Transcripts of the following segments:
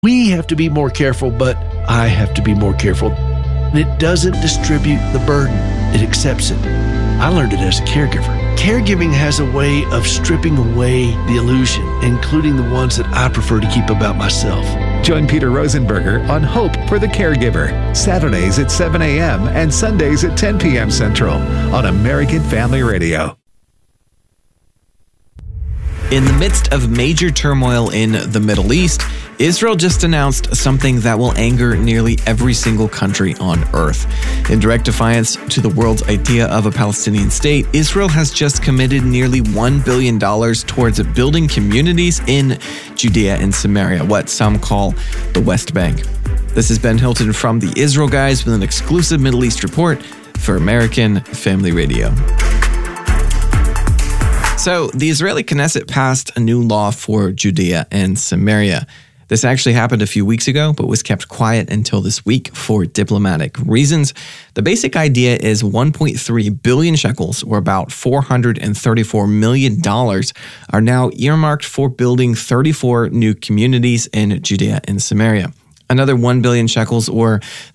We have to be more careful, but I have to be more careful. And it doesn't distribute the burden. It accepts it. I learned it as a caregiver. Caregiving has a way of stripping away the illusion, including the ones that I prefer to keep about myself. Join Peter Rosenberger on Hope for the Caregiver, Saturdays at 7 a.m. and Sundays at 10 p.m. Central on American Family Radio. In the midst of major turmoil in the Middle East, Israel just announced something that will anger nearly every single country on earth. In direct defiance to the world's idea of a Palestinian state, Israel has just committed nearly $1 billion towards building communities in Judea and Samaria, what some call the West Bank. This is Ben Hilton from the Israel Guys with an exclusive Middle East report for American Family Radio. So, the Israeli Knesset passed a new law for Judea and Samaria. This actually happened a few weeks ago, but was kept quiet until this week for diplomatic reasons. The basic idea is 1.3 billion shekels, or about $434 million, are now earmarked for building 34 new communities in Judea and Samaria. Another 1 billion shekels, or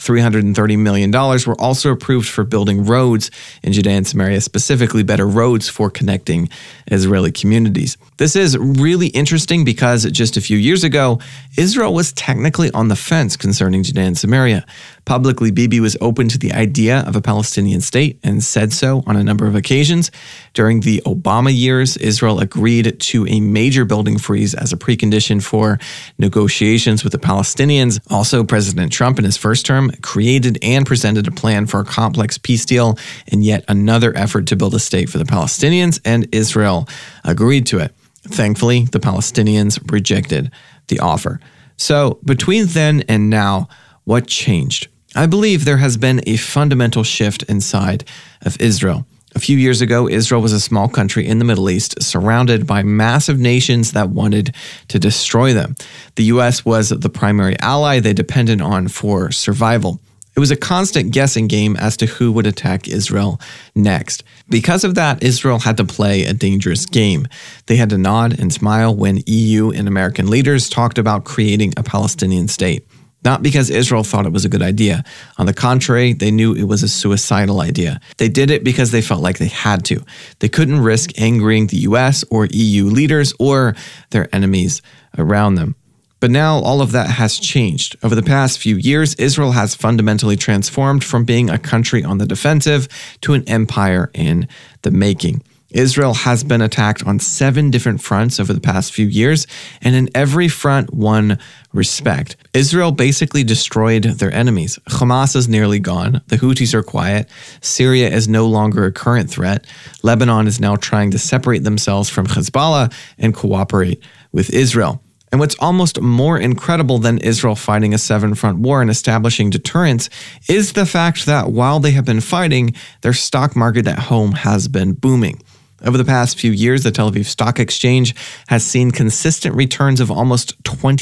$330 million, were also approved for building roads in Judea and Samaria, specifically better roads for connecting Israeli communities. This is really interesting because just a few years ago, Israel was technically on the fence concerning Judea and Samaria. Publicly, Bibi was open to the idea of a Palestinian state and said so on a number of occasions. During the Obama years, Israel agreed to a major building freeze as a precondition for negotiations with the Palestinians. Also, President Trump in his first term created and presented a plan for a complex peace deal in yet another effort to build a state for the Palestinians, and Israel agreed to it. Thankfully, the Palestinians rejected the offer. So, between then and now, what changed? I believe there has been a fundamental shift inside of Israel. A few years ago, Israel was a small country in the Middle East, surrounded by massive nations that wanted to destroy them. The U.S. was the primary ally they depended on for survival. It was a constant guessing game as to who would attack Israel next. Because of that, Israel had to play a dangerous game. They had to nod and smile when EU and American leaders talked about creating a Palestinian state. Not because Israel thought it was a good idea. On the contrary, they knew it was a suicidal idea. They did it because they felt like they had to. They couldn't risk angering the US or EU leaders or their enemies around them. But now all of that has changed. Over the past few years, Israel has fundamentally transformed from being a country on the defensive to an empire in the making. Israel has been attacked on 7 different fronts over the past few years, and in every front, won respect. Israel basically destroyed their enemies. Hamas is nearly gone. The Houthis are quiet. Syria is no longer a current threat. Lebanon is now trying to separate themselves from Hezbollah and cooperate with Israel. And what's almost more incredible than Israel fighting a 7-front war and establishing deterrence is the fact that while they have been fighting, their stock market at home has been booming. Over the past few years, the Tel Aviv Stock Exchange has seen consistent returns of almost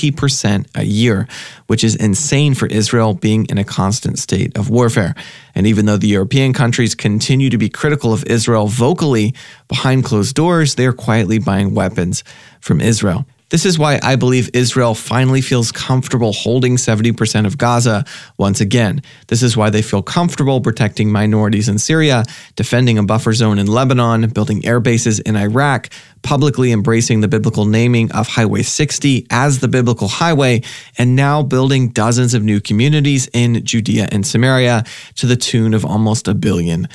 20% a year, which is insane for Israel being in a constant state of warfare. And even though the European countries continue to be critical of Israel vocally, behind closed doors, they are quietly buying weapons from Israel. This is why I believe Israel finally feels comfortable holding 70% of Gaza once again. This is why they feel comfortable protecting minorities in Syria, defending a buffer zone in Lebanon, building air bases in Iraq, publicly embracing the biblical naming of Highway 60 as the biblical highway, and now building dozens of new communities in Judea and Samaria to the tune of almost $1 billion.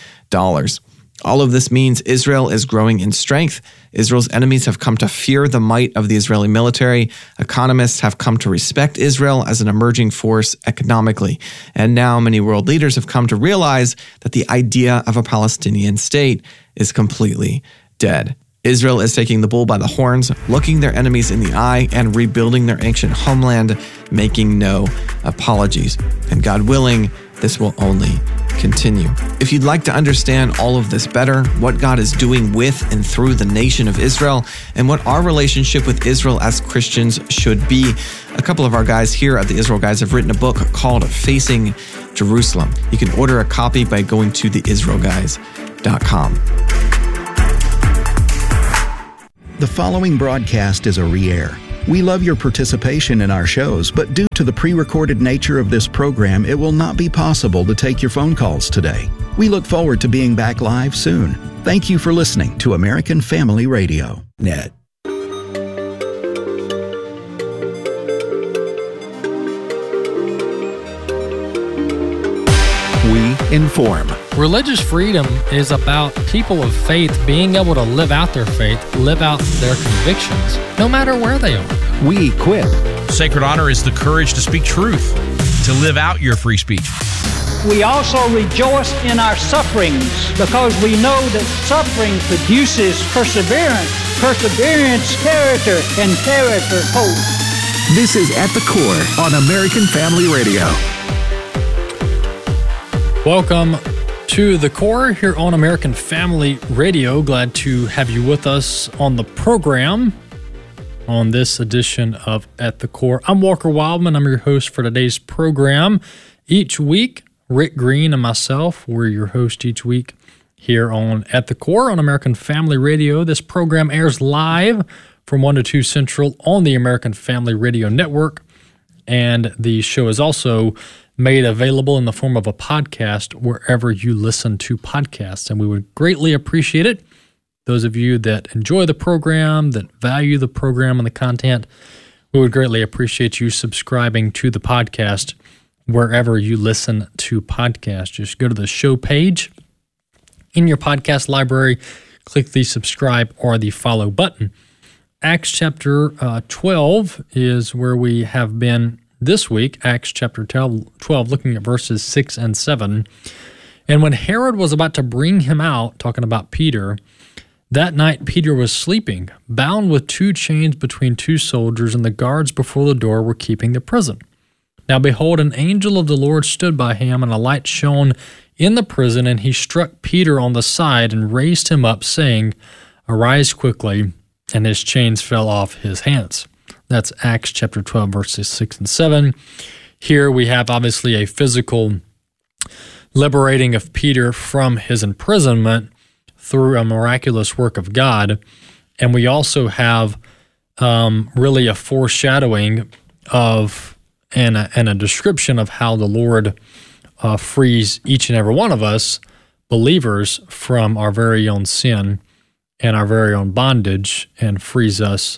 All of this means Israel is growing in strength. Israel's enemies have come to fear the might of the Israeli military. Economists have come to respect Israel as an emerging force economically. And now many world leaders have come to realize that the idea of a Palestinian state is completely dead. Israel is taking the bull by the horns, looking their enemies in the eye, and rebuilding their ancient homeland, making no apologies. And God willing, this will only continue. If you'd like to understand all of this better, what God is doing with and through the nation of Israel, and what our relationship with Israel as Christians should be, a couple of our guys here at the Israel Guys have written a book called Facing Jerusalem. You can order a copy by going to theisraelguys.com. The following broadcast is a re-air. We love your participation in our shows, but due to the pre-recorded nature of this program, it will not be possible to take your phone calls today. We look forward to being back live soon. Thank you for listening to American Family Radio. Net. We inform. Religious freedom is about people of faith being able to live out their faith, live out their convictions, no matter where they are. We equip. Sacred honor is the courage to speak truth, to live out your free speech. We also rejoice in our sufferings because we know that suffering produces perseverance, perseverance, character, and character, hope. This is At the Core on American Family Radio. Welcome to The Core here on American Family Radio. Glad to have you with us on the program on this edition of At the Core. I'm Walker Wildman. I'm your host for today's program. Each week, Rick Green and myself, we're your host each week here on At the Core on American Family Radio. This program airs live from 1 to 2 Central on the American Family Radio Network. And the show is also made available in the form of a podcast wherever you listen to podcasts. And we would greatly appreciate it. Those of you that enjoy the program, that value the program and the content, we would greatly appreciate you subscribing to the podcast wherever you listen to podcasts. Just go to the show page in your podcast library, click the subscribe or the follow button. Acts chapter 12 is where we have been this week, Acts chapter 12, looking at verses 6 and 7. And when Herod was about to bring him out, talking about Peter, that night Peter was sleeping, bound with 2 chains between 2 soldiers, and the guards before the door were keeping the prison. Now behold, an angel of the Lord stood by him, and a light shone in the prison, and he struck Peter on the side and raised him up, saying, "Arise quickly," and his chains fell off his hands. That's Acts chapter 12, verses 6 and 7. Here we have obviously a physical liberating of Peter from his imprisonment through a miraculous work of God. And we also have really a foreshadowing of and a description of how the Lord frees each and every one of us, believers, from our very own sin and our very own bondage, and frees us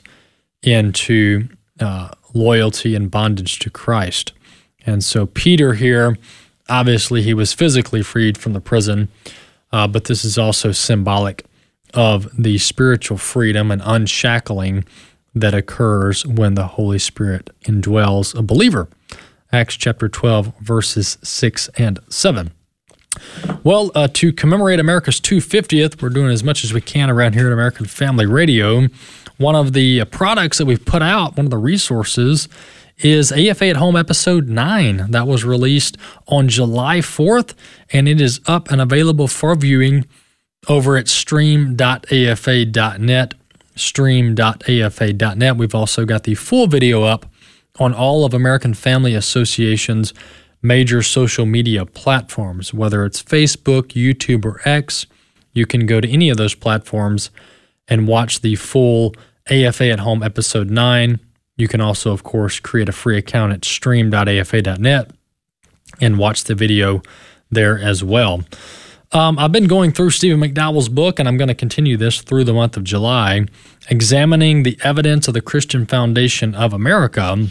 into loyalty and bondage to Christ. And so Peter here, obviously he was physically freed from the prison, but this is also symbolic of the spiritual freedom and unshackling that occurs when the Holy Spirit indwells a believer. Acts chapter 12, verses 6 and 7. Well, to commemorate America's 250th, we're doing as much as we can around here at American Family Radio. One of the products that we've put out, one of the resources, is AFA at Home Episode 9. That was released on July 4th, and it is up and available for viewing over at stream.afa.net, stream.afa.net. We've also got the full video up on all of American Family Association's major social media platforms, whether it's Facebook, YouTube, or X. You can go to any of those platforms and watch the full AFA at Home Episode 9. You can also, of course, create a free account at stream.afa.net and watch the video there as well. I've been going through Stephen McDowell's book, and I'm going to continue this through the month of July, examining the evidence of the Christian foundation of America,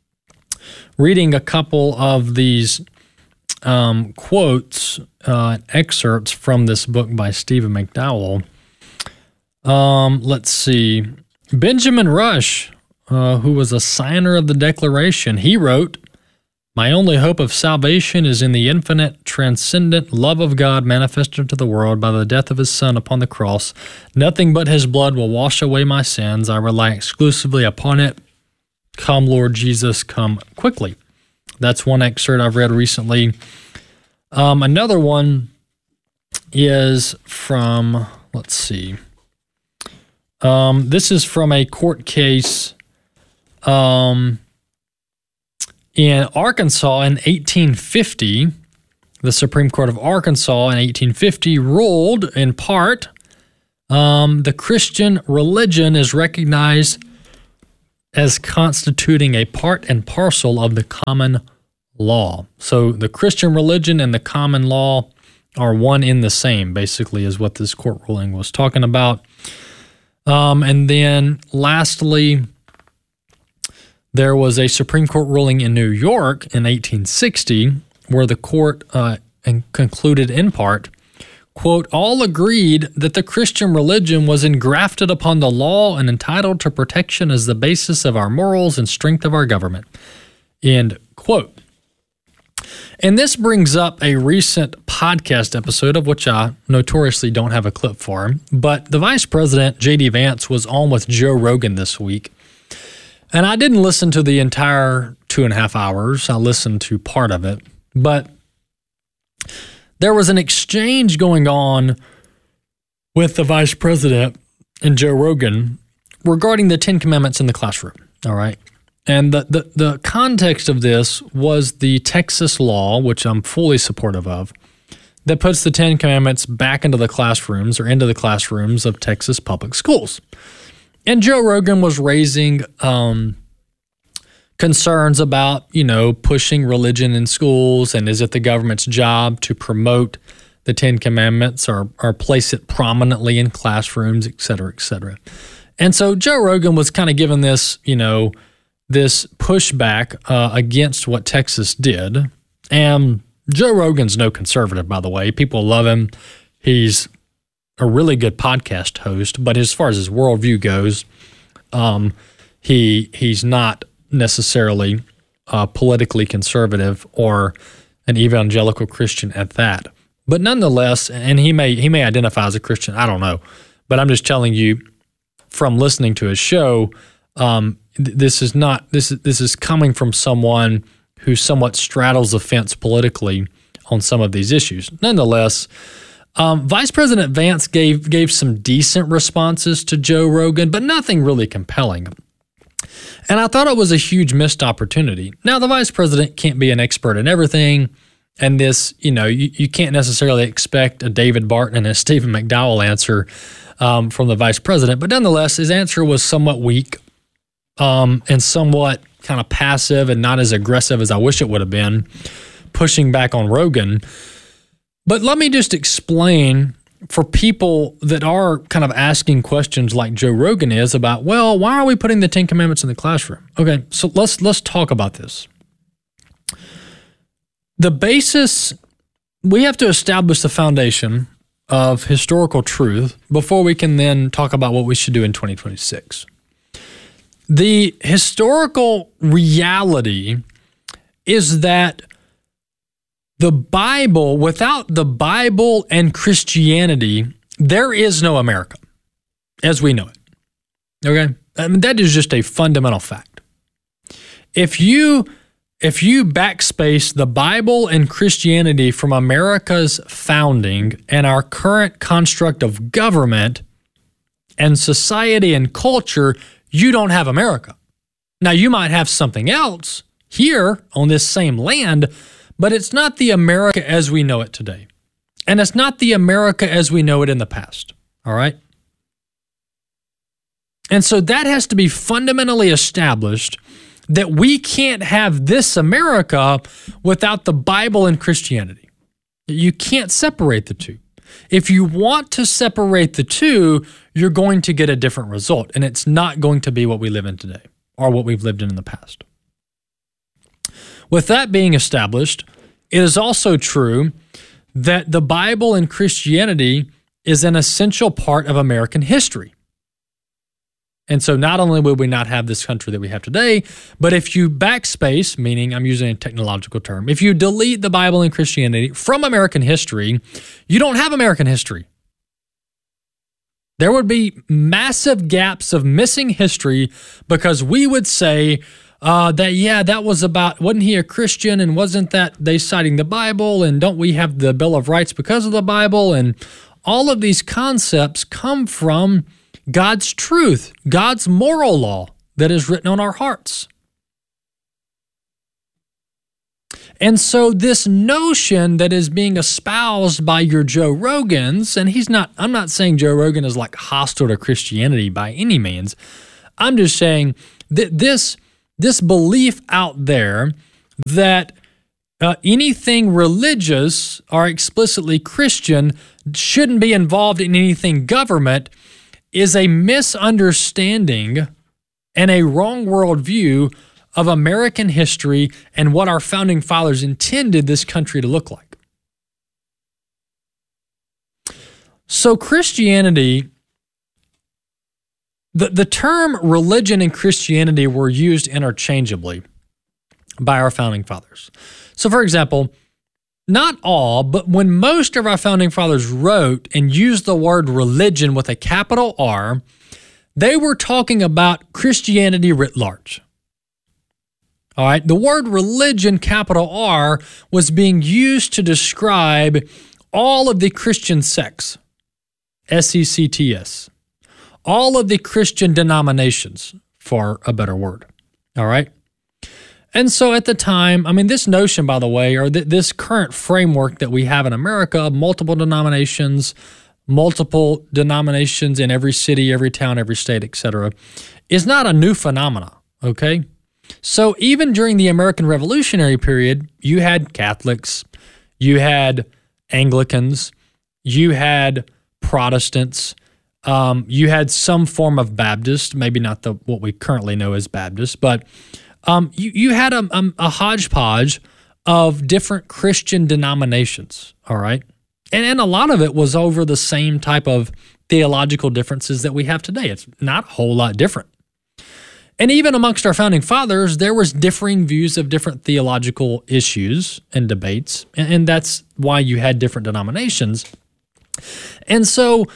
reading a couple of these quotes, excerpts from this book by Stephen McDowell. Let's see. Benjamin Rush, who was a signer of the Declaration, he wrote, "My only hope of salvation is in the infinite, transcendent love of God manifested to the world by the death of His Son upon the cross. Nothing but His blood will wash away my sins. I rely exclusively upon it. Come, Lord Jesus, come quickly." That's one excerpt I've read recently. Another one is from, let's see. This is from a court case in Arkansas in 1850. The Supreme Court of Arkansas in 1850 ruled, in part, the Christian religion is recognized as constituting a part and parcel of the common law. So the Christian religion and the common law are one in the same, basically, is what this court ruling was talking about. And then lastly, there was a Supreme Court ruling in New York in 1860 where the court concluded in part, quote, all agreed that the Christian religion was engrafted upon the law and entitled to protection as the basis of our morals and strength of our government, end quote. And this brings up a recent podcast episode of which I notoriously don't have a clip for, but the Vice President, J.D. Vance, was on with Joe Rogan this week. And I didn't listen to the entire 2.5 hours. I listened to part of it. But there was an exchange going on with the Vice President and Joe Rogan regarding the Ten Commandments in the classroom, all right? And the context of this was the Texas law, which I'm fully supportive of, that puts the Ten Commandments back into the classrooms or into the classrooms of Texas public schools. And Joe Rogan was raising concerns about, pushing religion in schools, and is it the government's job to promote the Ten Commandments or place it prominently in classrooms, et cetera, et cetera. And so Joe Rogan was kind of giving this, this pushback against what Texas did. And Joe Rogan's no conservative, by the way. People love him. He's a really good podcast host, but as far as his worldview goes, he's not necessarily politically conservative or an evangelical Christian at that. But nonetheless, and he may identify as a Christian, I don't know. But I'm just telling you from listening to his show, this is coming from someone who somewhat straddles the fence politically on some of these issues. Nonetheless, Vice President Vance gave some decent responses to Joe Rogan, but nothing really compelling. And I thought it was a huge missed opportunity. Now, the Vice President can't be an expert in everything, and this, you can't necessarily expect a David Barton and a Stephen McDowell answer from the Vice President, but nonetheless, his answer was somewhat weak and somewhat kind of passive and not as aggressive as I wish it would have been, pushing back on Rogan. But let me just explain for people that are kind of asking questions like Joe Rogan is about, well, why are we putting the Ten Commandments in the classroom? Okay, so let's talk about this. The basis, we have to establish the foundation of historical truth before we can then talk about what we should do in 2026. The historical reality is that the Bible, without the Bible and Christianity, there is no America as we know it. Okay? I mean, that is just a fundamental fact. If you backspace the Bible and Christianity from America's founding and our current construct of government and society and culture, you don't have America. Now, you might have something else here on this same land, but it's not the America as we know it today. And it's not the America as we know it in the past. All right? And so that has to be fundamentally established, that we can't have this America without the Bible and Christianity. You can't separate the two. If you want to separate the two, you're going to get a different result, and it's not going to be what we live in today or what we've lived in the past. With that being established, it is also true that the Bible and Christianity is an essential part of American history. And so not only will we not have this country that we have today, but if you backspace, meaning I'm using a technological term, if you delete the Bible and Christianity from American history, you don't have American history. There would be massive gaps of missing history because we would say that was about, wasn't he a Christian, and wasn't that they citing the Bible, and don't we have the Bill of Rights because of the Bible? And all of these concepts come from God's truth, God's moral law that is written on our hearts. And so this notion that is being espoused by your Joe Rogans, and I'm not saying Joe Rogan is like hostile to Christianity by any means. I'm just saying that this belief out there that anything religious or explicitly Christian shouldn't be involved in anything government is a misunderstanding and a wrong worldview of American history and what our founding fathers intended this country to look like. So Christianity, the term religion and Christianity were used interchangeably by our founding fathers. So for example, not all, but when most of our founding fathers wrote and used the word religion with a capital R, they were talking about Christianity writ large. All right, the word religion, capital R, was being used to describe all of the Christian sects, S-E-C-T-S, all of the Christian denominations, for a better word. All right. And so at the time, I mean, this notion, by the way, or this current framework that we have in America, multiple denominations in every city, every town, every state, etc., is not a new phenomena, okay? So even during the American Revolutionary period, you had Catholics, you had Anglicans, you had Protestants, you had some form of Baptist, maybe not what we currently know as Baptist, but you had a hodgepodge of different Christian denominations, all right? And a lot of it was over the same type of theological differences that we have today. It's not a whole lot different. And even amongst our founding fathers, there was differing views of different theological issues and debates, and that's why you had different denominations. And so,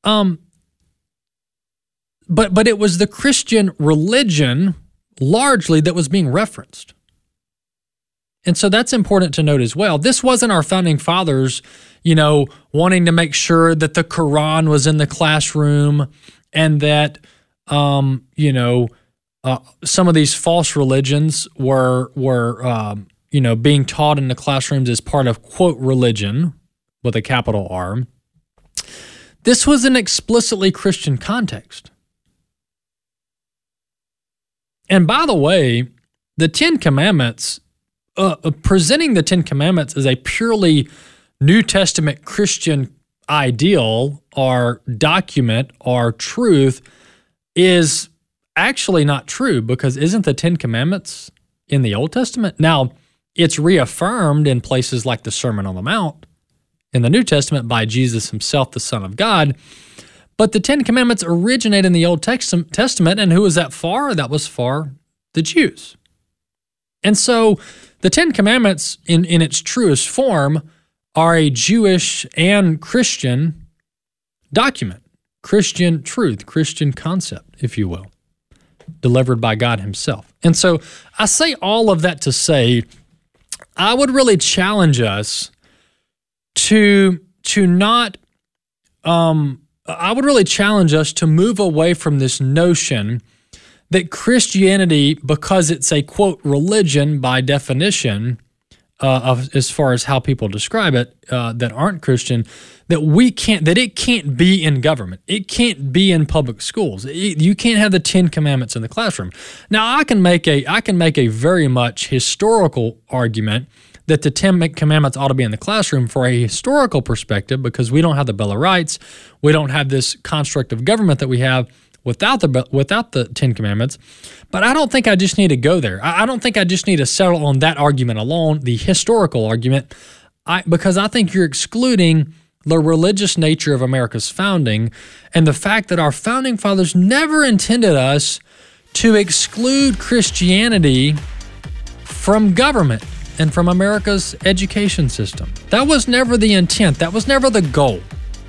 but it was the Christian religion largely that was being referenced. And so that's important to note as well. This wasn't our founding fathers, wanting to make sure that the Quran was in the classroom and that, some of these false religions were being taught in the classrooms as part of, quote, religion with a capital R. This was an explicitly Christian context. And by the way, the Ten Commandments, presenting the Ten Commandments as a purely New Testament Christian ideal or document or truth is actually not true, because isn't the Ten Commandments in the Old Testament? Now, it's reaffirmed in places like the Sermon on the Mount in the New Testament by Jesus himself, the Son of God. But the Ten Commandments originate in the Old Testament, and who was that for? That was for the Jews. And so the Ten Commandments in its truest form are a Jewish and Christian document, Christian truth, Christian concept, if you will, delivered by God himself. And so I say all of that to say, I would really challenge us to move away from this notion that Christianity, because it's a, quote, religion by definition, as far as how people describe it, that aren't Christian, that it can't be in government. It can't be in public schools. You can't have the Ten Commandments in the classroom. Now, I can make a very much historical argument that the Ten Commandments ought to be in the classroom for a historical perspective, because we don't have the Bill of Rights. We don't have this construct of government that we have without the Ten Commandments. But I don't think I just need to go there. I don't think I just need to settle on that argument alone, the historical argument, because I think you're excluding the religious nature of America's founding and the fact that our founding fathers never intended us to exclude Christianity from government and from America's education system. That was never the intent. That was never the goal.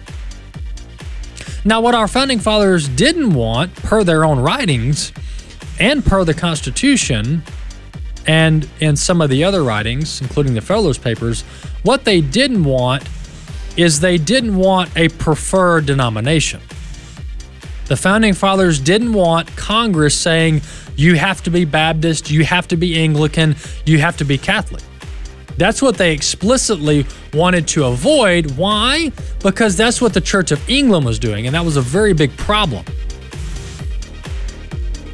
Now, what our founding fathers didn't want, per their own writings and per the Constitution and in some of the other writings, including the Federalist Papers, what they didn't want is they didn't want a preferred denomination. The founding fathers didn't want Congress saying, you have to be Baptist, you have to be Anglican, you have to be Catholic. That's what they explicitly wanted to avoid. Why? Because that's what the Church of England was doing, and that was a very big problem.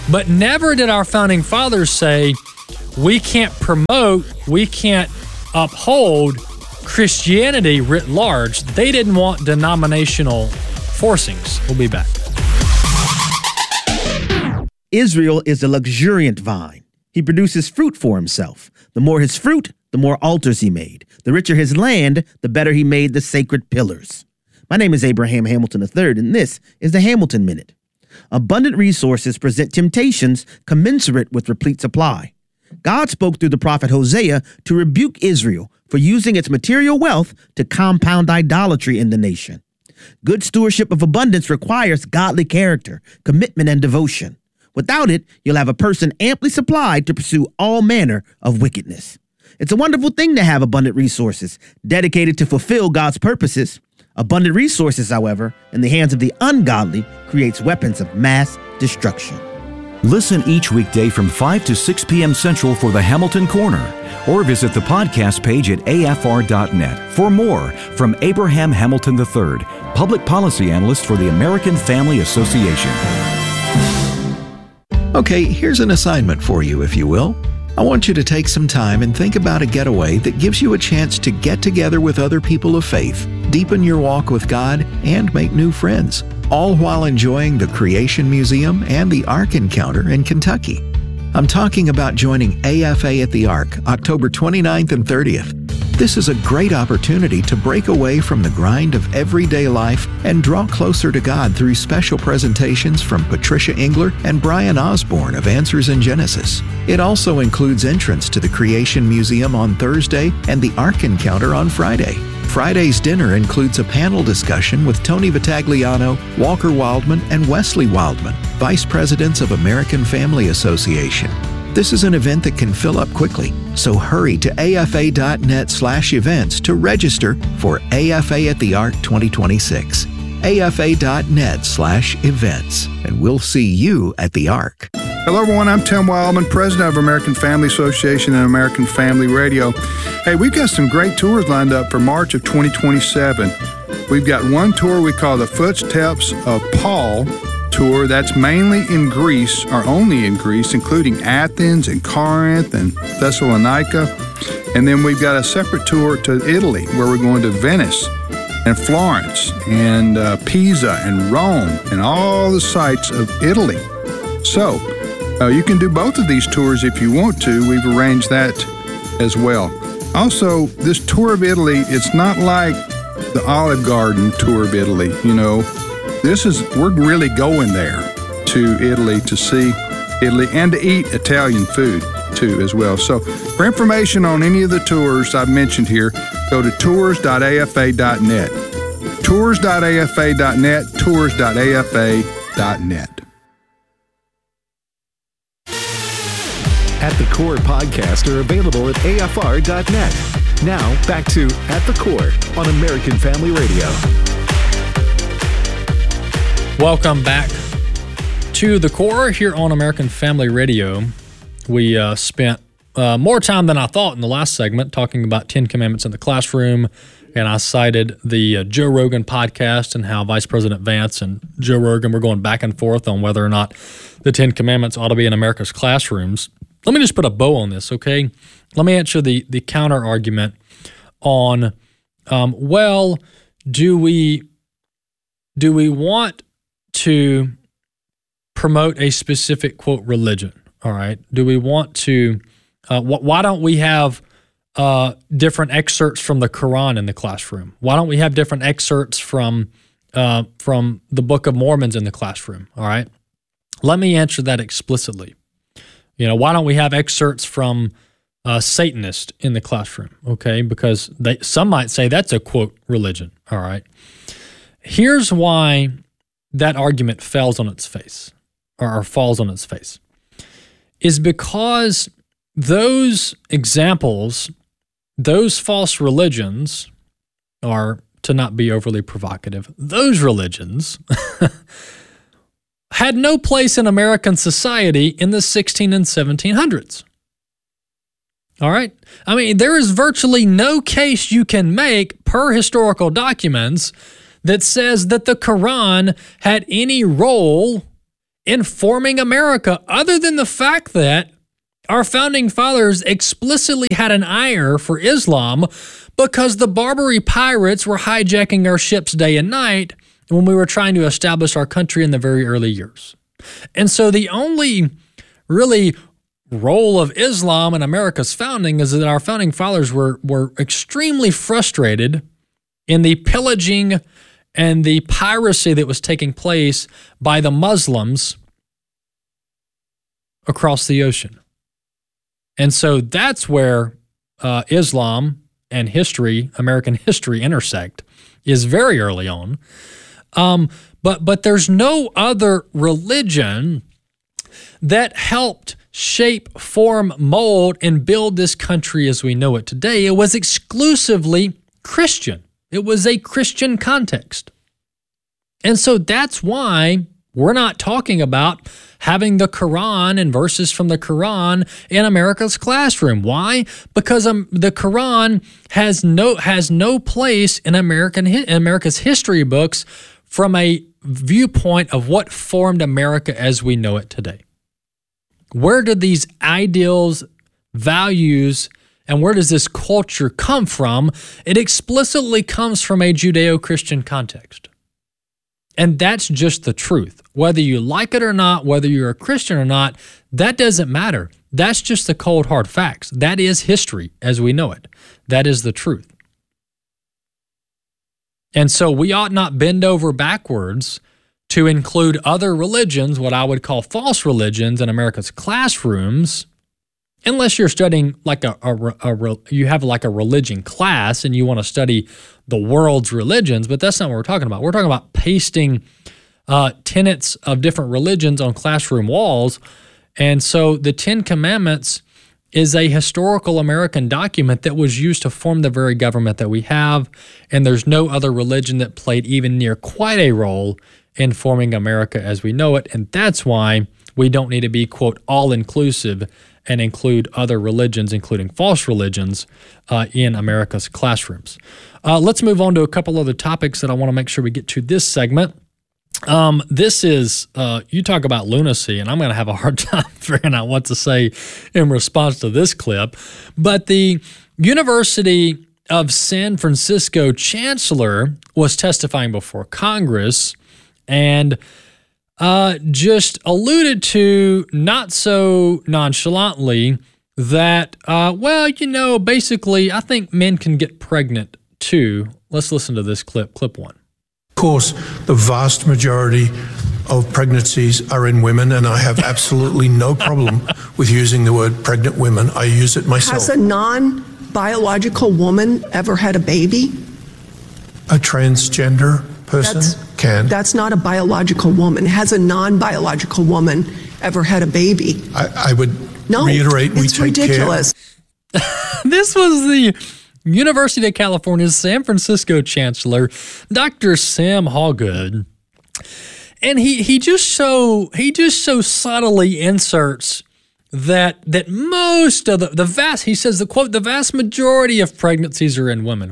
But never did our founding fathers say, we can't promote, we can't uphold Christianity writ large. They didn't want denominational forcings. We'll be back. Israel is a luxuriant vine. He produces fruit for himself. The more his fruit, the more altars he made. The richer his land, the better he made the sacred pillars. My name is Abraham Hamilton III, and this is the Hamilton Minute. Abundant resources present temptations commensurate with replete supply. God spoke through the prophet Hosea to rebuke Israel for using its material wealth to compound idolatry in the nation. Good stewardship of abundance requires godly character, commitment, and devotion. Without it, you'll have a person amply supplied to pursue all manner of wickedness. It's a wonderful thing to have abundant resources dedicated to fulfill God's purposes. Abundant resources, however, in the hands of the ungodly creates weapons of mass destruction. Listen each weekday from 5 to 6 p.m. Central for the Hamilton Corner, or visit the podcast page at afr.net for more from Abraham Hamilton III, Public Policy Analyst for the American Family Association. Okay, here's an assignment for you, if you will. I want you to take some time and think about a getaway that gives you a chance to get together with other people of faith, deepen your walk with God, and make new friends, all while enjoying the Creation Museum and the Ark Encounter in Kentucky. I'm talking about joining AFA at the Ark, October 29th and 30th. This is a great opportunity to break away from the grind of everyday life and draw closer to God through special presentations from Patricia Engler and Brian Osborne of Answers in Genesis. It also includes entrance to the Creation Museum on Thursday and the Ark Encounter on Friday. Friday's dinner includes a panel discussion with Tony Vitagliano, Walker Wildman, and Wesley Wildman, Vice Presidents of American Family Association. This is an event that can fill up quickly, so hurry to afa.net/events to register for AFA at the Ark 2026. afa.net/events, and we'll see you at the Ark. Hello, everyone. I'm Tim Wildman, president of American Family Association and American Family Radio. Hey, we've got some great tours lined up for March of 2027. We've got one tour we call the Footsteps of Paul tour. That's mainly in Greece, or only in Greece, including Athens and Corinth and Thessalonica. And then we've got a separate tour to Italy, where we're going to Venice and Florence and Pisa and Rome and all the sites of Italy. So you can do both of these tours if you want to. We've arranged that as well. Also, this tour of Italy, it's not like the Olive Garden tour of Italy. You know, we're really going there to Italy to see Italy and to eat Italian food too as well. So for information on any of the tours I've mentioned here, go to tours.afa.net. Tours.afa.net, tours.afa.net. At the Core podcasts are available at afr.net. Now, back to At the Core on American Family Radio. Welcome back to The Core here on American Family Radio. We spent more time than I thought in the last segment talking about 10 Commandments in the classroom, and I cited the Joe Rogan podcast and how Vice President Vance and Joe Rogan were going back and forth on whether or not the 10 Commandments ought to be in America's classrooms. Let me just put a bow on this, okay? Let me answer the counter argument on, do we want to promote a specific, quote, religion, all right? Do we want to, why don't we have different excerpts from the Quran in the classroom? Why don't we have different excerpts from the Book of Mormons in the classroom, all right? Let me answer that explicitly. You know, why don't we have excerpts from Satanist in the classroom, okay? Because some might say that's a, quote, religion, all right? Here's why that argument falls on its face, is because those examples, those false religions, are, to not be overly provocative, those religions had no place in American society in the 16 and 1700s. All right? I mean, there is virtually no case you can make per historical documents that says that the Quran had any role in forming America, other than the fact that our founding fathers explicitly had an ire for Islam because the Barbary pirates were hijacking our ships day and night when we were trying to establish our country in the very early years. And so the only really role of Islam in America's founding is that our founding fathers were extremely frustrated in the pillaging and the piracy that was taking place by the Muslims across the ocean. And so that's where Islam and history, American history, intersect, is very early on. But there's no other religion that helped shape, form, mold, and build this country as we know it today. It was exclusively Christian. It was a Christian context. And so that's why we're not talking about having the Quran and verses from the Quran in America's classroom. Why? Because the Quran has no place in America's history books from a viewpoint of what formed America as we know it today. Where did these ideals, values, and where does this culture come from? It explicitly comes from a Judeo-Christian context. And that's just the truth. Whether you like it or not, whether you're a Christian or not, that doesn't matter. That's just the cold, hard facts. That is history as we know it. That is the truth. And so we ought not bend over backwards to include other religions, what I would call false religions, in America's classrooms, unless you're studying like you have like a religion class and you want to study the world's religions, but that's not what we're talking about. We're talking about pasting tenets of different religions on classroom walls. And so the Ten Commandments is a historical American document that was used to form the very government that we have, and there's no other religion that played even near quite a role in forming America as we know it, and that's why we don't need to be, quote, all-inclusive and include other religions, including false religions, in America's classrooms. Let's move on to a couple other topics that I want to make sure we get to this segment. This is, you talk about lunacy, and I'm going to have a hard time figuring out what to say in response to this clip, but the University of San Francisco chancellor was testifying before Congress and just alluded to, not so nonchalantly, that, basically, I think men can get pregnant too. Let's listen to this clip, clip one. Of course, the vast majority of pregnancies are in women, and I have absolutely no problem with using the word pregnant women. I use it myself. Has a non-biological woman ever had a baby? A transgender person can. That's not a biological woman. Has a non-biological woman ever had a baby? I would reiterate, we take ridiculous. Care. This was the University of California's San Francisco chancellor, Dr. Sam Hawgood. And he just so subtly inserts that most of the vast, he says, the quote, the vast majority of pregnancies are in women.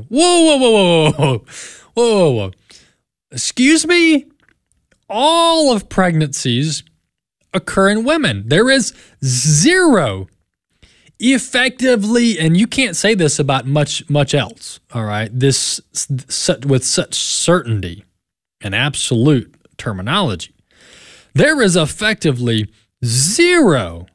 Whoa. Excuse me? All of pregnancies occur in women. There is zero effectively, and you can't say this about much else, all right? This with such certainty and absolute terminology. There is effectively zero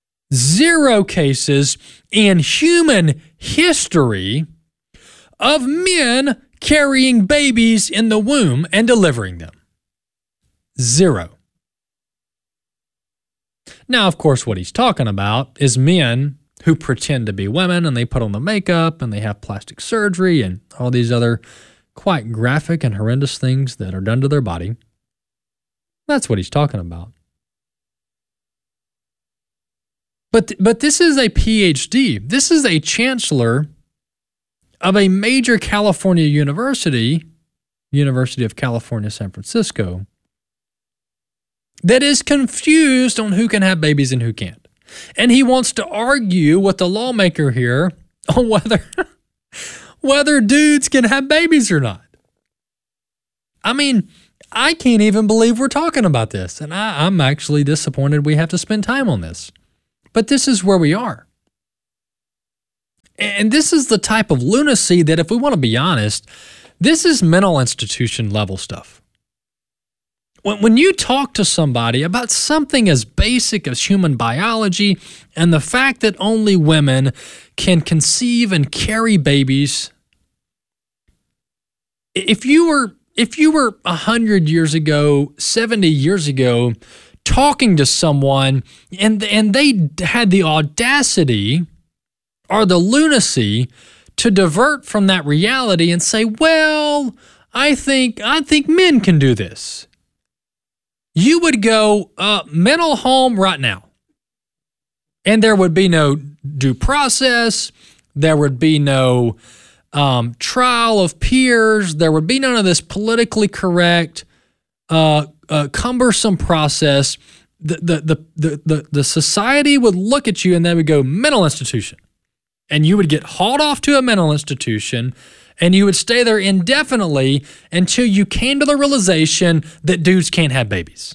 cases in human history of men carrying babies in the womb and delivering them. Zero. Now, of course, what he's talking about is men who pretend to be women, and they put on the makeup and they have plastic surgery and all these other quite graphic and horrendous things that are done to their body. That's what he's talking about. But this is a PhD. This is a chancellor of a major California university, University of California, San Francisco, that is confused on who can have babies and who can't. And he wants to argue with the lawmaker here on whether dudes can have babies or not. I mean, I can't even believe we're talking about this. And I'm actually disappointed we have to spend time on this. But this is where we are. And this is the type of lunacy that, if we want to be honest, this is mental institution level stuff. When you talk to somebody about something as basic as human biology and the fact that only women can conceive and carry babies, if you were 100 years ago, 70 years ago, talking to someone and they had the audacity or the lunacy to divert from that reality and say, well, I think men can do this, you would go, mental home right now. And there would be no due process. There would be no trial of peers. There would be none of this politically correct, cumbersome process. The society would look at you and they would go, mental institution. And you would get hauled off to a mental institution and you would stay there indefinitely until you came to the realization that dudes can't have babies.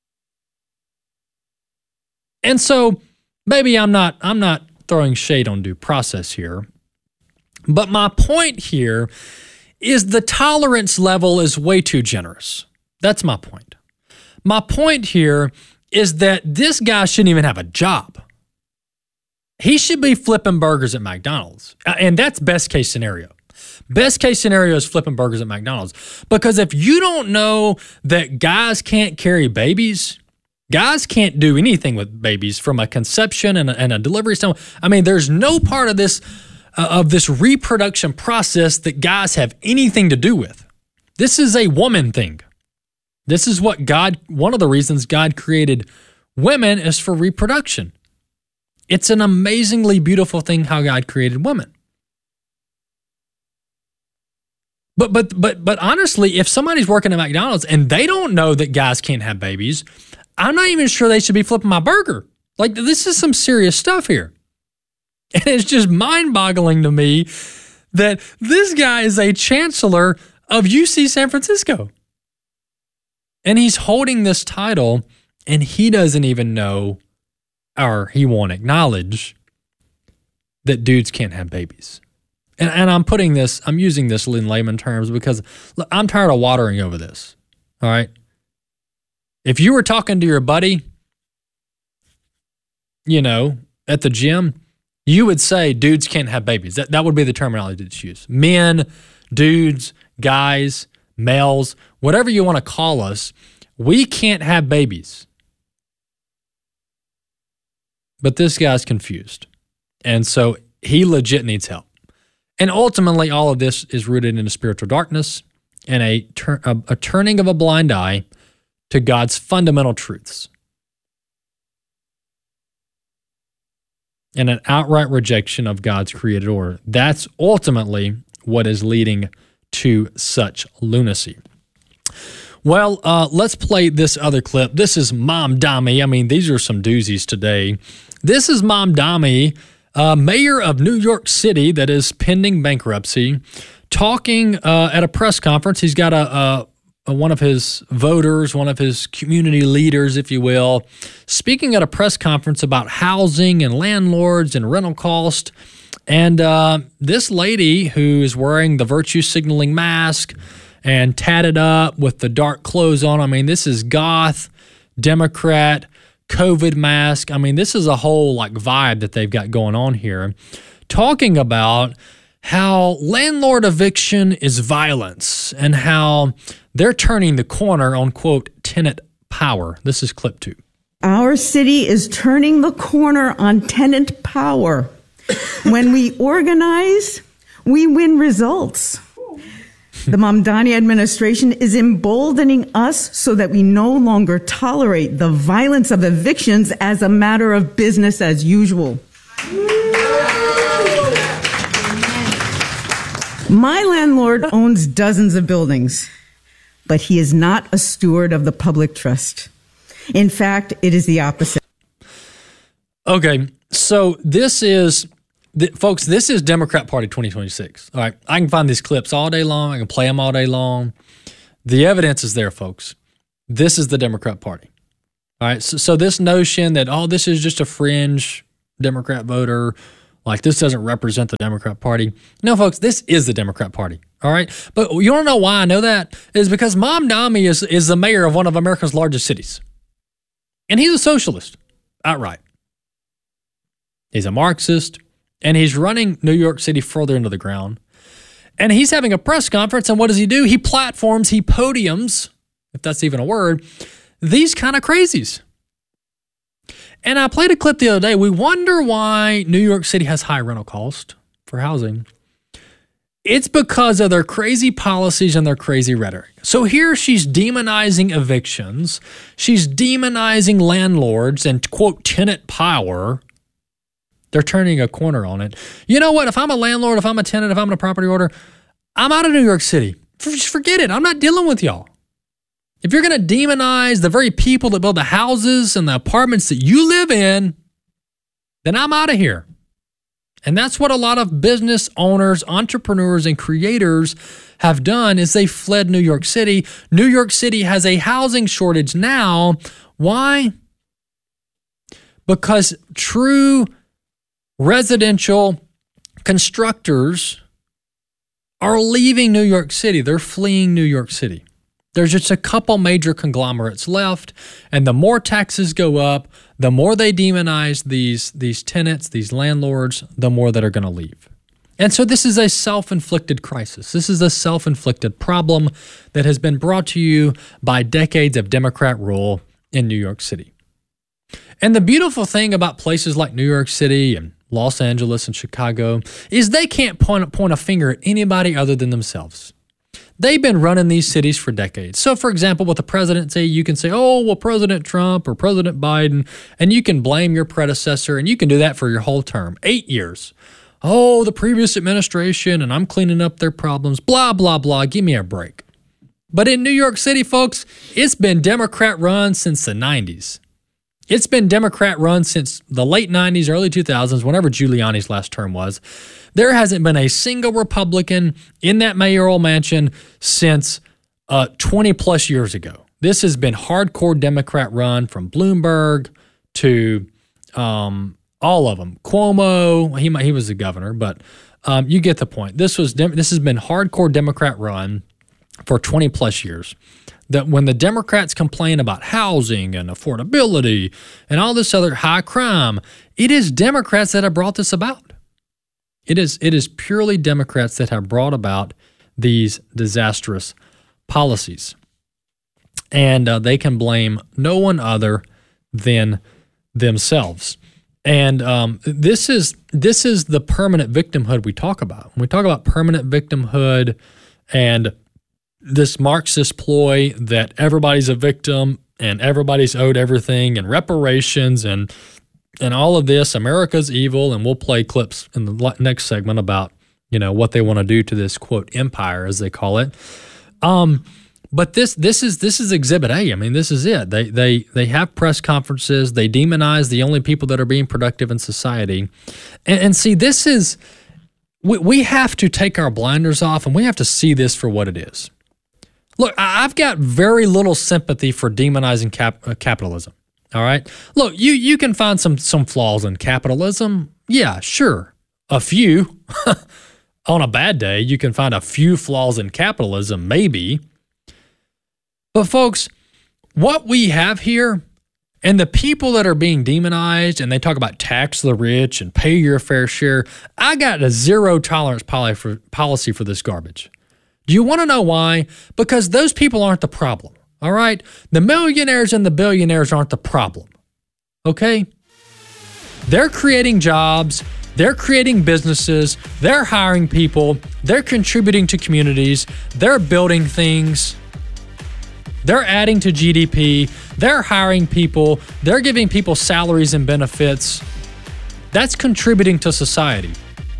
And so maybe I'm not throwing shade on due process here, but my point here is the tolerance level is way too generous. That's my point. My point here is that this guy shouldn't even have a job. He should be flipping burgers at McDonald's. And that's best case scenario. Best case scenario is flipping burgers at McDonald's. Because if you don't know that guys can't carry babies, guys can't do anything with babies from a conception and a delivery standpoint. I mean, there's no part of this reproduction process that guys have anything to do with. This is a woman thing. This is what one of the reasons God created women is for reproduction. It's an amazingly beautiful thing how God created women. But honestly, if somebody's working at McDonald's and they don't know that guys can't have babies, I'm not even sure they should be flipping my burger. Like, this is some serious stuff here. And it's just mind-boggling to me that this guy is a chancellor of UC San Francisco. And he's holding this title and he doesn't even know, or he won't acknowledge, that dudes can't have babies. And I'm using this in layman terms because look, I'm tired of watering over this. All right. If you were talking to your buddy, at the gym, you would say dudes can't have babies. That would be the terminology that's used. Men, dudes, guys, males, whatever you want to call us, we can't have babies. But this guy's confused. And so he legit needs help. And ultimately, all of this is rooted in a spiritual darkness and a turning of a blind eye to God's fundamental truths. And an outright rejection of God's created order. That's ultimately what is leading to such lunacy. Well, let's play this other clip. This is Mom Dami. I mean, these are some doozies today. This is Mom Dami, mayor of New York City that is pending bankruptcy, talking at a press conference. He's got one of his voters, one of his community leaders, if you will, speaking at a press conference about housing and landlords and rental cost. And this lady who is wearing the virtue signaling mask and tatted up with the dark clothes on, I mean, this is goth, Democrat, COVID mask. I mean, this is a whole vibe that they've got going on here, talking about how landlord eviction is violence and how they're turning the corner on, quote, tenant power. This is clip 2. Our city is turning the corner on tenant power. When we organize, we win results. The Mamdani administration is emboldening us so that we no longer tolerate the violence of evictions as a matter of business as usual. My landlord owns dozens of buildings, but he is not a steward of the public trust. In fact, it is the opposite. Okay, so this is, folks, this is Democrat Party 2026. All right, I can find these clips all day long. I can play them all day long. The evidence is there, folks. This is the Democrat Party. All right. So this notion that, oh, this is just a fringe Democrat voter, like this doesn't represent the Democrat Party. No, folks, this is the Democrat Party. All right. But you want to know why I know that? Is because Mamdani is the mayor of one of America's largest cities. And he's a socialist outright. He's a Marxist, and he's running New York City further into the ground. And he's having a press conference, and what does he do? He platforms, he podiums, if that's even a word, these kind of crazies. And I played a clip the other day. We wonder why New York City has high rental cost for housing. It's because of their crazy policies and their crazy rhetoric. So here she's demonizing evictions. She's demonizing landlords and, quote, tenant power. They're turning a corner on it. You know what? If I'm a landlord, if I'm a tenant, if I'm in a property order, I'm out of New York City. Just forget it. I'm not dealing with y'all. If you're going to demonize the very people that build the houses and the apartments that you live in, then I'm out of here. And that's what a lot of business owners, entrepreneurs, and creators have done is they fled New York City. New York City has a housing shortage now. Why? Because true residential constructors are leaving New York City. They're fleeing New York City. There's just a couple major conglomerates left, and the more taxes go up, the more they demonize these tenants, these landlords, the more that are going to leave. And so this is a self-inflicted crisis. This is a self-inflicted problem that has been brought to you by decades of Democrat rule in New York City. And the beautiful thing about places like New York City and Los Angeles and Chicago is they can't point a finger at anybody other than themselves. They've been running these cities for decades. So, for example, with the presidency, you can say, oh, well, President Trump or President Biden, and you can blame your predecessor, and you can do that for your whole term, 8 years. Oh, the previous administration, and I'm cleaning up their problems, blah, blah, blah. Give me a break. But in New York City, folks, it's been Democrat run since the 90s. It's been Democrat run since the late 90s, early 2000s, whenever Giuliani's last term was. There hasn't been a single Republican in that mayoral mansion since 20 plus years ago. This has been hardcore Democrat run from Bloomberg to all of them. Cuomo, he was the governor, but you get the point. This has been hardcore Democrat run for 20 plus years. That when the Democrats complain about housing and affordability and all this other high crime, it is Democrats that have brought this about. It is purely Democrats that have brought about these disastrous policies. And they can blame no one other than themselves. And this is the permanent victimhood we talk about. When we talk about permanent victimhood and this Marxist ploy that everybody's a victim and everybody's owed everything and reparations and all of this, America's evil, and we'll play clips in the next segment about, what they want to do to this, quote, empire, as they call it. But this is Exhibit A. I mean, this is it. They have press conferences. They demonize the only people that are being productive in society. And see, this is, we have to take our blinders off and we have to see this for what it is. Look, I've got very little sympathy for demonizing capitalism, all right? Look, you can find some flaws in capitalism. Yeah, sure, a few. On a bad day, you can find a few flaws in capitalism, maybe. But folks, what we have here, and the people that are being demonized, and they talk about tax the rich and pay your fair share, I got a zero tolerance policy for this garbage. Do you want to know why? Because those people aren't the problem, all right? The millionaires and the billionaires aren't the problem, okay? They're creating jobs, they're creating businesses, they're hiring people, they're contributing to communities, they're building things, they're adding to GDP, they're hiring people, they're giving people salaries and benefits. That's contributing to society.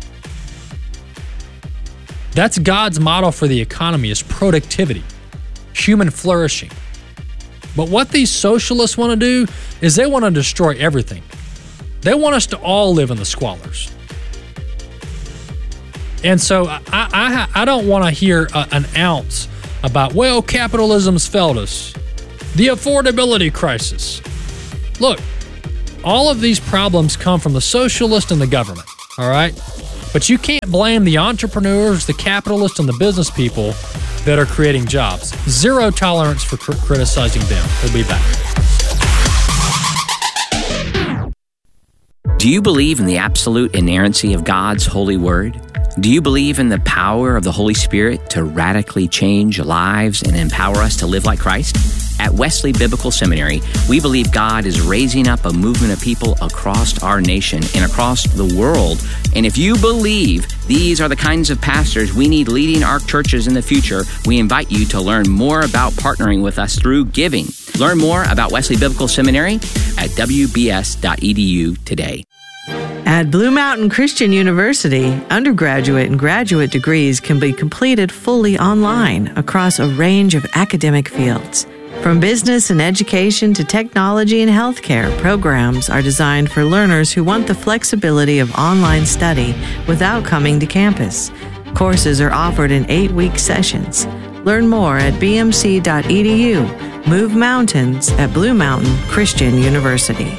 That's God's model for the economy is productivity, human flourishing. But what these socialists want to do is they want to destroy everything. They want us to all live in the squalors. And so I don't want to hear an ounce about, well, capitalism's failed us, the affordability crisis. Look, all of these problems come from the socialist and the government, all right? But you can't blame the entrepreneurs, the capitalists, and the business people that are creating jobs. Zero tolerance for criticizing them. We'll be back. Do you believe in the absolute inerrancy of God's holy word? Do you believe in the power of the Holy Spirit to radically change lives and empower us to live like Christ? At Wesley Biblical Seminary, we believe God is raising up a movement of people across our nation and across the world. And if you believe these are the kinds of pastors we need leading our churches in the future, we invite you to learn more about partnering with us through giving. Learn more about Wesley Biblical Seminary at wbs.edu today. At Blue Mountain Christian University, undergraduate and graduate degrees can be completed fully online across a range of academic fields. From business and education to technology and healthcare, programs are designed for learners who want the flexibility of online study without coming to campus. Courses are offered in 8-week sessions. Learn more at bmc.edu. Move mountains at Blue Mountain Christian University.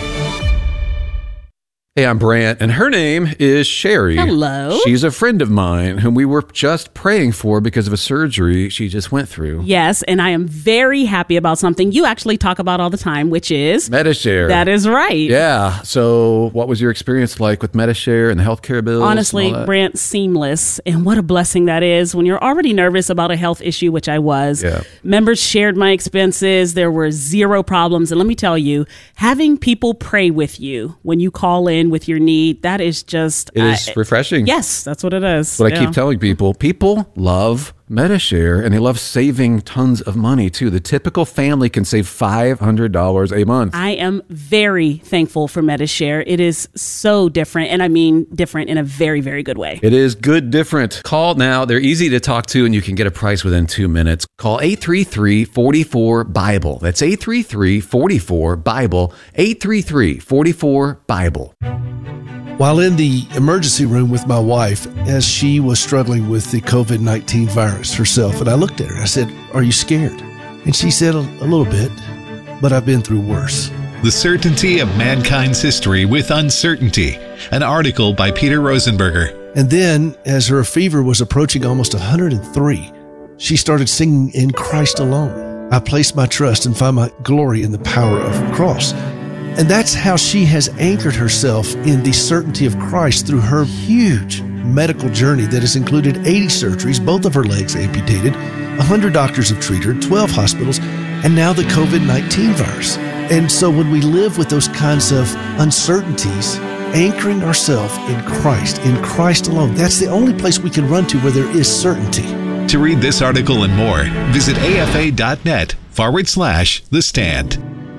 Hey, I'm Brant, and her name is Sherry. Hello. She's a friend of mine whom we were just praying for because of a surgery she just went through. Yes, and I am very happy about something you actually talk about all the time, which is Medi-Share. That is right. Yeah. So what was your experience like with Medi-Share and the healthcare bills? Honestly, Brant, seamless. And what a blessing that is when you're already nervous about a health issue, which I was. Yeah. Members shared my expenses. There were zero problems. And let me tell you, having people pray with you when you call in with your need, that is just... It is refreshing. Yes, that's what it is. That's what I keep telling people. People love Medi-Share, and they love saving tons of money, too. The typical family can save $500 a month. I am very thankful for Medi-Share. It is so different, and I mean different in a very, very good way. It is good different. Call now. They're easy to talk to, and you can get a price within 2 minutes. Call 833-44-BIBLE. That's 833-44-BIBLE. 833-44-BIBLE. While in the emergency room with my wife, as she was struggling with the COVID-19 virus herself, and I looked at her, I said, "Are you scared?" And she said, a little bit, but I've been through worse. The Certainty of Mankind's History with Uncertainty, an article by Peter Rosenberger. And then, as her fever was approaching almost 103, she started singing "In Christ Alone." I place my trust and find my glory in the power of the cross. And that's how she has anchored herself in the certainty of Christ through her huge medical journey that has included 80 surgeries, both of her legs amputated, 100 doctors have treated her, 12 hospitals, and now the COVID-19 virus. And so when we live with those kinds of uncertainties, anchoring ourselves in Christ alone, that's the only place we can run to where there is certainty. To read this article and more, visit afa.net/The Stand.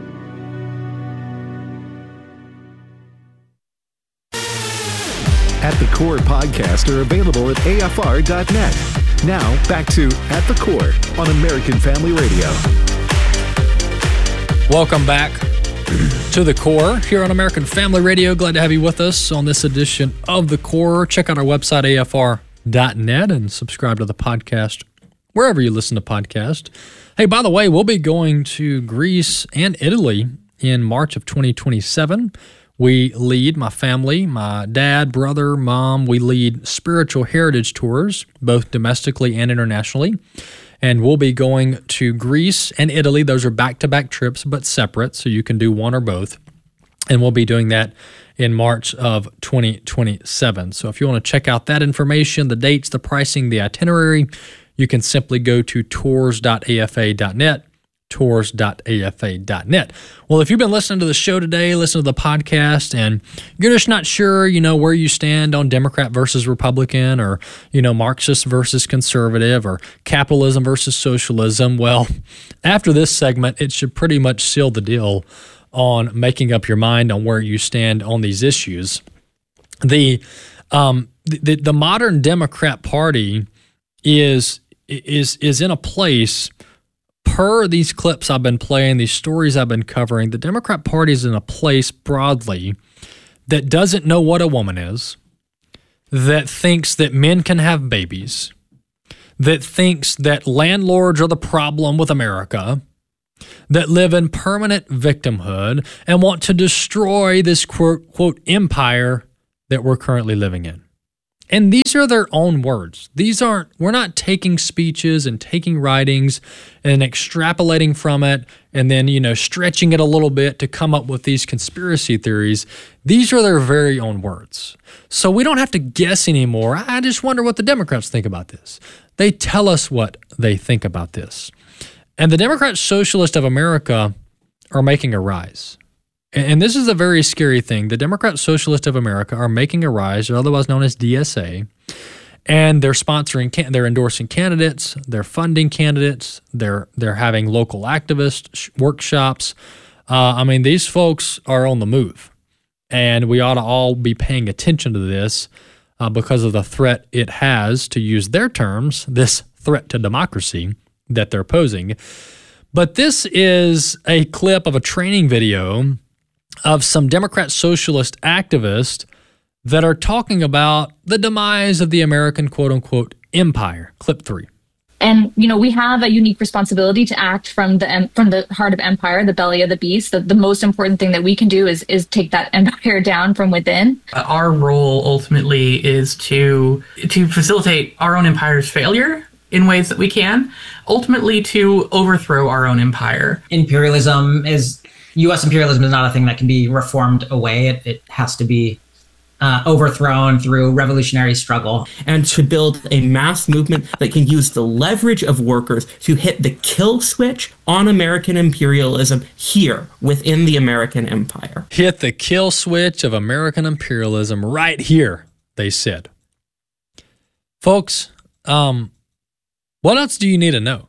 At the Core podcasts are available at afr.net. Now, back to At the Core on American Family Radio. Welcome back to The Core here on American Family Radio. Glad to have you with us on this edition of The Core. Check out our website, afr.net, and subscribe to the podcast wherever you listen to podcasts. Hey, by the way, we'll be going to Greece and Italy in March of 2027. We lead, my family, my dad, brother, mom, we lead spiritual heritage tours, both domestically and internationally. And we'll be going to Greece and Italy. Those are back-to-back trips, but separate, so you can do one or both. And we'll be doing that in March of 2027. So if you want to check out that information, the dates, the pricing, the itinerary, you can simply go to tours.afa.net. tours.afa.net. Well, if you've been listening to the show today, listen to the podcast, and you're just not sure, where you stand on Democrat versus Republican, or, Marxist versus conservative, or capitalism versus socialism, well, after this segment, it should pretty much seal the deal on making up your mind on where you stand on these issues. The modern Democrat Party is in a place. Per these clips I've been playing, these stories I've been covering, the Democrat Party is in a place broadly that doesn't know what a woman is, that thinks that men can have babies, that thinks that landlords are the problem with America, that live in permanent victimhood and want to destroy this quote empire that we're currently living in. And these are their own words. We're not taking speeches and taking writings and extrapolating from it and then, stretching it a little bit to come up with these conspiracy theories. These are their very own words. So we don't have to guess anymore. I just wonder what the Democrats think about this. They tell us what they think about this. And the Democrat Socialists of America are making a rise. And this is a very scary thing. The Democrat Socialists of America are making a rise, otherwise known as DSA, and they're they're endorsing candidates, they're funding candidates, they're having local activist workshops. These folks are on the move, and we ought to all be paying attention to this because of the threat it has, to use their terms, this threat to democracy that they're posing. But this is a clip of a training video of some Democrat socialist activists that are talking about the demise of the American quote-unquote empire. Clip 3. And, we have a unique responsibility to act from the heart of empire, the belly of the beast. The most important thing that we can do is take that empire down from within. Our role ultimately is to facilitate our own empire's failure in ways that we can, ultimately to overthrow our own empire. U.S. imperialism is not a thing that can be reformed away. It has to be overthrown through revolutionary struggle. And to build a mass movement that can use the leverage of workers to hit the kill switch on American imperialism here within the American empire. Hit the kill switch of American imperialism right here, they said. Folks, what else do you need to know?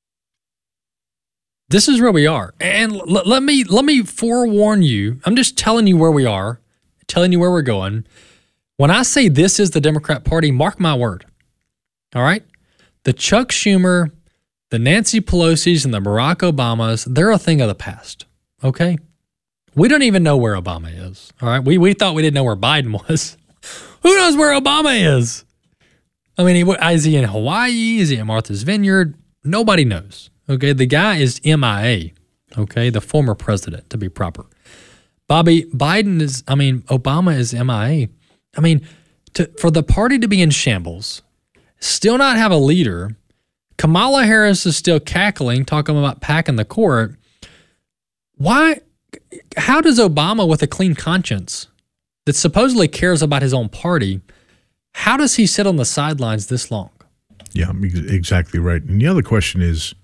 This is where we are. And let me forewarn you. I'm just telling you where we are, telling you where we're going. When I say this is the Democrat Party, mark my word. All right? The Chuck Schumer, the Nancy Pelosi's, and the Barack Obamas, they're a thing of the past. Okay? We don't even know where Obama is. All right? We thought we didn't know where Biden was. Who knows where Obama is? Is he in Hawaii? Is he at Martha's Vineyard? Nobody knows. Okay, the guy is MIA, okay, the former president, to be proper. Obama is MIA. For the party to be in shambles, still not have a leader, Kamala Harris is still cackling, talking about packing the court. Why? How does Obama, with a clean conscience, that supposedly cares about his own party, how does he sit on the sidelines this long? Yeah, exactly right. And the other question is,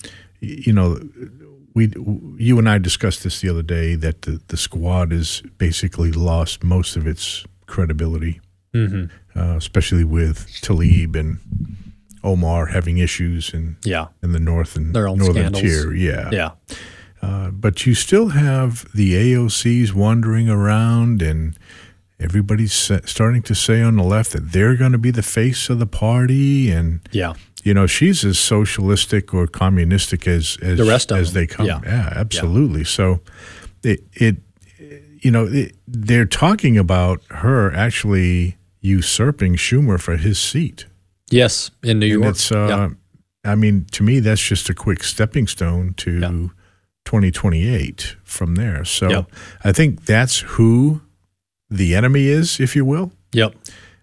you and I discussed this the other day, that the squad has basically lost most of its credibility, especially with Tlaib and Omar having issues in the north and northern tier. Yeah. But you still have the AOCs wandering around, and everybody's starting to say on the left that they're going to be the face of the party, and she's as socialistic or communistic as the rest of them. They come. Yeah, absolutely. Yeah. So they're talking about her actually usurping Schumer for his seat. Yes, in New York. It's, to me, that's just a quick stepping stone to 2028 from there. So I think that's who the enemy is, if you will. Yep.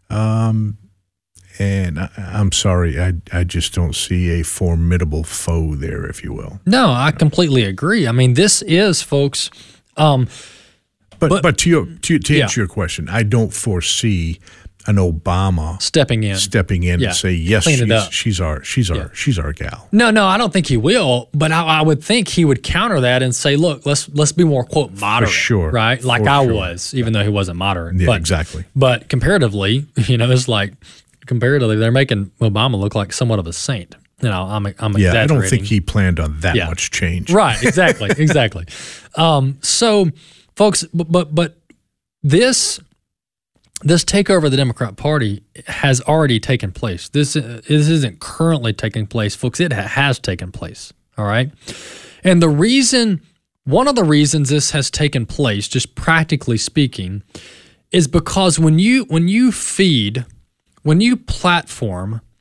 And I'm sorry, I just don't see a formidable foe there, if you will. No, I completely agree. This is, folks. But to answer your question, I don't foresee an Obama stepping in and say, yes, she's our gal. No, I don't think he will. But I would think he would counter that and say, look, let's be more quote moderate, for sure, right? Like I was, even though he wasn't moderate. Yeah, exactly. But comparatively, it's like comparatively, they're making Obama look like somewhat of a saint. I'm exaggerating. I don't think he planned on that much change. Right, exactly. So, folks, but this takeover of the Democrat Party has already taken place. This isn't currently taking place, folks. It has taken place, all right? And one of the reasons this has taken place, just practically speaking, is because when you platform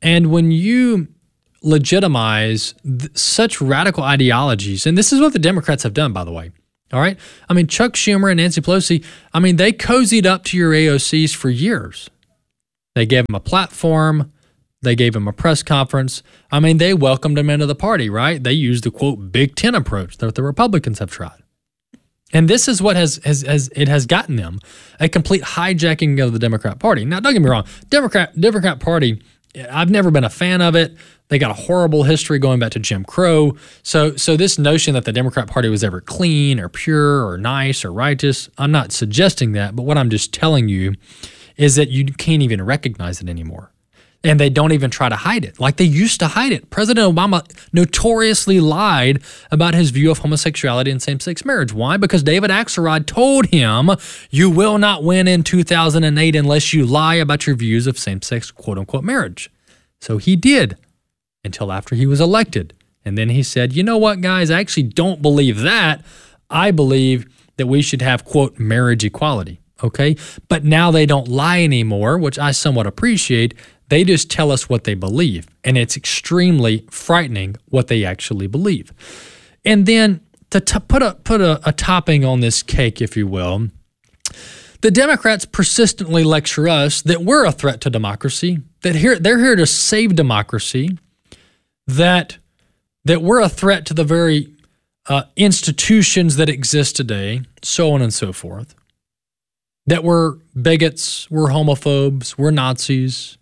And when you legitimize such radical ideologies, and this is what the Democrats have done, by the way, all right? I mean, Chuck Schumer and Nancy Pelosi, I mean, they cozied up to your AOCs for years. They gave them a platform. They gave them a press conference. I mean, they welcomed them into the party, right? They used the, quote, Big Ten approach that the Republicans have tried. And this is what has gotten them a complete hijacking of the Democrat Party. Now, don't get me wrong. Democrat Party, I've never been a fan of it. They got a horrible history going back to Jim Crow. So this notion that the Democrat Party was ever clean or pure or nice or righteous, I'm not suggesting that. But what I'm just telling you is that you can't even recognize it anymore. And they don't even try to hide it like they used to hide it. President Obama notoriously lied about his view of homosexuality and same-sex marriage. Why? Because David Axelrod told him, you will not win in 2008 unless you lie about your views of same-sex quote-unquote marriage. So he did until after he was elected. And then he said, you know what, guys, I actually don't believe that. I believe that we should have, quote, marriage equality. Okay? But now they don't lie anymore, which I somewhat appreciate. They just tell us what they believe, and it's extremely frightening what they actually believe. And then to put a topping on this cake, if you will, the Democrats persistently lecture us that we're a threat to democracy, that they're here to save democracy, that we're a threat to the very institutions that exist today, so on and so forth, that we're bigots, we're homophobes, we're Nazis.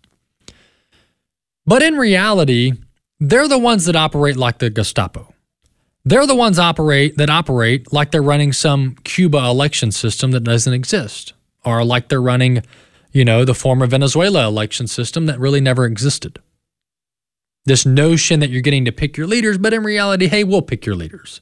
But in reality, they're the ones that operate like the Gestapo. They're the ones that operate like they're running some Cuba election system that doesn't exist, or like they're running, the former Venezuela election system that really never existed. This notion that you're getting to pick your leaders, but in reality, hey, we'll pick your leaders.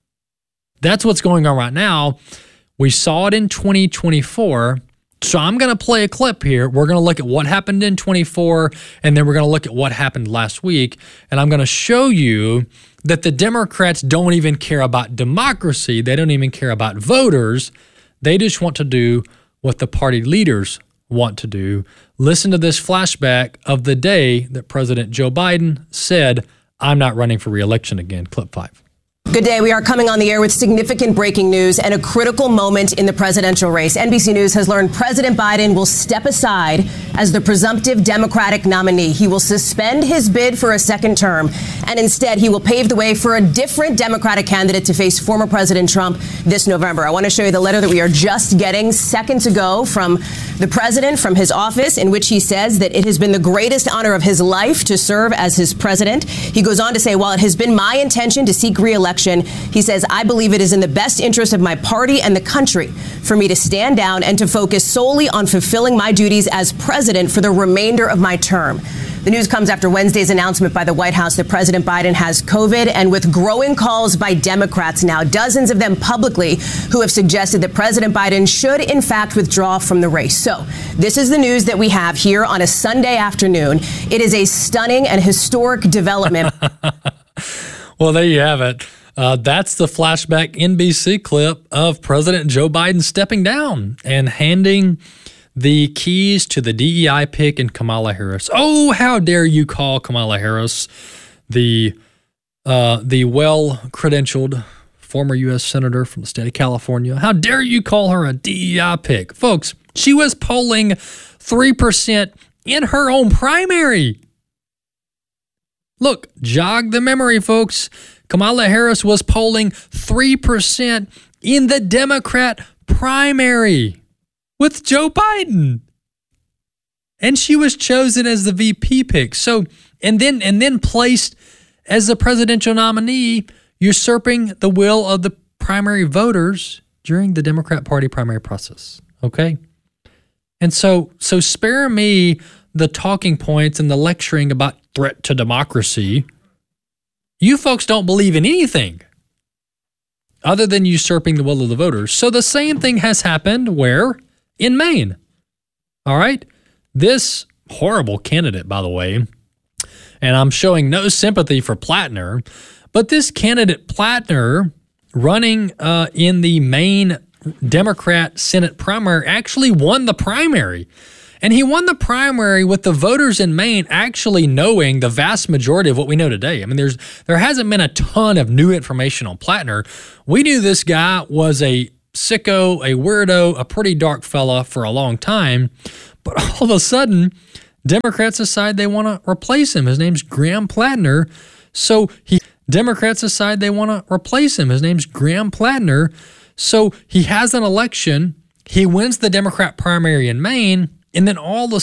That's what's going on right now. We saw it in 2024. So I'm going to play a clip here. We're going to look at what happened in 24, and then we're going to look at what happened last week. And I'm going to show you that the Democrats don't even care about democracy. They don't even care about voters. They just want to do what the party leaders want to do. Listen to this flashback of the day that President Joe Biden said, I'm not running for re-election again. Clip 5. Good day. We are coming on the air with significant breaking news and a critical moment in the presidential race. NBC News has learned President Biden will step aside as the presumptive Democratic nominee. He will suspend his bid for a second term, and instead he will pave the way for a different Democratic candidate to face former President Trump this November. I want to show you the letter that we are just getting seconds ago from the president, from his office, in which he says that it has been the greatest honor of his life to serve as his president. He goes on to say, while it has been my intention to seek re-election, he says, I believe it is in the best interest of my party and the country for me to stand down and to focus solely on fulfilling my duties as president for the remainder of my term. The news comes after Wednesday's announcement by the White House that President Biden has COVID, and with growing calls by Democrats now, dozens of them publicly, who have suggested that President Biden should, in fact, withdraw from the race. So this is the news that we have here on a Sunday afternoon. It is a stunning and historic development. Well, there you have it. That's the flashback NBC clip of President Joe Biden stepping down and handing the keys to the DEI pick in Kamala Harris. Oh, how dare you call Kamala Harris the well-credentialed former U.S. Senator from the state of California. How dare you call her a DEI pick? Folks, she was polling 3% in her own primary. Look, jog the memory, folks. Kamala Harris was polling 3% in the Democrat primary with Joe Biden. And she was chosen as the VP pick. So, and then placed as the presidential nominee, usurping the will of the primary voters during the Democrat Party primary process. Okay? And so spare me the talking points and the lecturing about threat to democracy. You folks don't believe in anything other than usurping the will of the voters. So the same thing has happened where? In Maine. All right? This horrible candidate, by the way, and I'm showing no sympathy for Plattner, but this candidate Plattner running in the Maine Democrat Senate primary actually won the primary. And he won the primary with the voters in Maine actually knowing the vast majority of what we know today. I mean, there hasn't been a ton of new information on Plattner. We knew this guy was a sicko, a weirdo, a pretty dark fella for a long time. But all of a sudden, Democrats decide they want to replace him. His name's Graham Plattner. Democrats decide they want to replace him. His name's Graham Plattner. So he has an election. He wins the Democrat primary in Maine. And then all of a